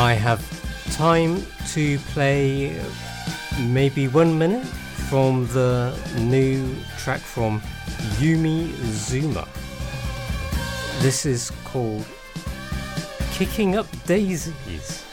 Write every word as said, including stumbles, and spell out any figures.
I have time to play maybe one minute from the new track from Yumi Zuma. This is called Kicking Up Daisies.